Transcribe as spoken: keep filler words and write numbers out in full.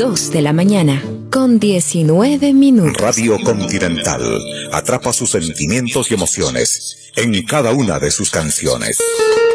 dos de la mañana, con diecinueve minutos. Radio Continental atrapa sus sentimientos y emociones en cada una de sus canciones.